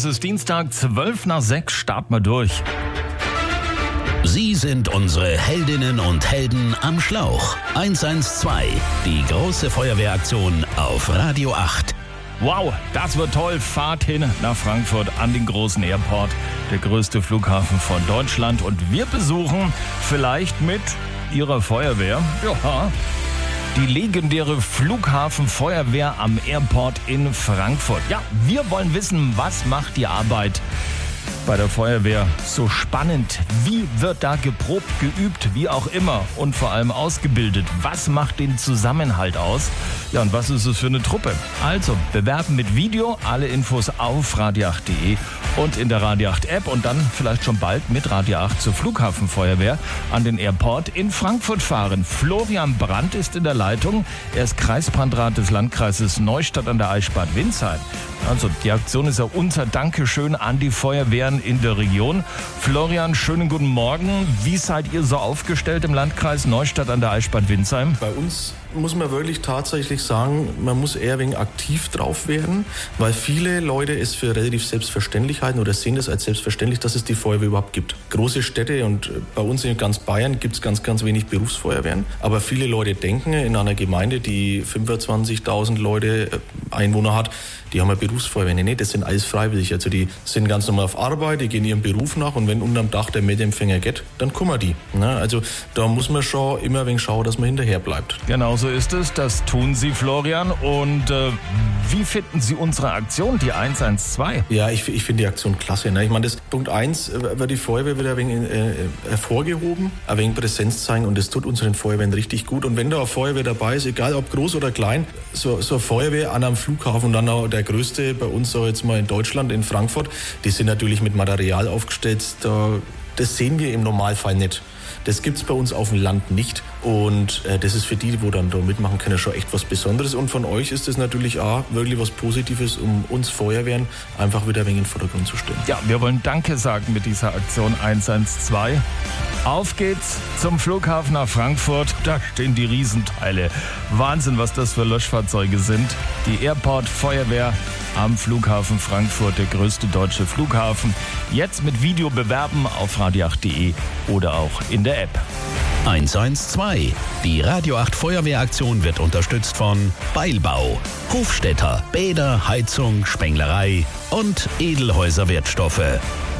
Es ist Dienstag, 5:12, starten wir durch. Sie sind unsere Heldinnen und Helden am Schlauch. 112, die große Feuerwehraktion auf Radio 8. Wow, das wird toll. Fahrt hin nach Frankfurt an den großen Airport, der größte Flughafen von Deutschland. Und wir besuchen vielleicht mit Ihrer Feuerwehr, die legendäre Flughafenfeuerwehr am Airport in Frankfurt. Ja, wir wollen wissen, was macht die Arbeit bei der Feuerwehr so spannend? Wie wird da geprobt, geübt, wie auch immer und vor allem ausgebildet? Was macht den Zusammenhalt aus? Ja, und was ist es für eine Truppe? Also, bewerben mit Video, alle Infos auf radio8.de und in der Radio 8 App und dann vielleicht schon bald mit Radio 8 zur Flughafenfeuerwehr an den Airport in Frankfurt fahren. Florian Brandt ist in der Leitung. Er ist Kreisbrandrat des Landkreises Neustadt an der Eichstätt-Windsheim. Also, die Aktion ist ja unser Dankeschön an die Feuerwehren in der Region. Florian, schönen guten Morgen. Wie seid ihr so aufgestellt im Landkreis Neustadt an der Eichstätt-Windsheim? Bei uns muss man wirklich tatsächlich sagen, man muss eher ein wenig aktiv drauf werden, weil viele Leute es für relativ selbstverständlich halten oder sehen das als selbstverständlich, dass es die Feuerwehr überhaupt gibt. Große Städte und bei uns in ganz Bayern gibt es ganz wenig Berufsfeuerwehren, aber viele Leute denken, in einer Gemeinde, die 25.000 Leute Einwohner hat, die haben eine Berufsfeuerwehr. Nee, das sind alles freiwillig. Also die sind ganz normal auf Arbeit, die gehen ihrem Beruf nach und wenn unterm Dach der Meldempfänger geht, dann kümmern die. Also da muss man schon immer ein wenig schauen, dass man hinterher bleibt. Genau so ist es. Das tun Sie, Florian. Und wie finden Sie unsere Aktion, die 112? Ja, ich finde die Aktion klasse. Ich meine, das Punkt 1 wird die Feuerwehr wieder ein wenig hervorgehoben, ein wenig Präsenz zeigen und das tut unseren Feuerwehren richtig gut. Und wenn da eine Feuerwehr dabei ist, egal ob groß oder klein, so eine Feuerwehr an einem Flughafen und dann auch der größte bei uns so jetzt mal in Deutschland, in Frankfurt, die sind natürlich mit Material aufgestellt. Das sehen wir im Normalfall nicht. Das gibt es bei uns auf dem Land nicht und das ist für die dann da mitmachen können, schon echt was Besonderes und von euch ist das natürlich auch wirklich was Positives, um uns Feuerwehren einfach wieder ein wenig in den Vordergrund zu stellen. Ja, wir wollen Danke sagen mit dieser Aktion 112. Auf geht's zum Flughafen nach Frankfurt, da stehen die Riesenteile. Wahnsinn, was das für Löschfahrzeuge sind. Die Airport Feuerwehr am Flughafen Frankfurt, der größte deutsche Flughafen. Jetzt mit Video bewerben auf radio8.de oder auch in der App. 112, die Radio 8 Feuerwehraktion wird unterstützt von Beilbau, Hofstädter, Bäder, Heizung, Spenglerei und Edelhäuser Wertstoffe.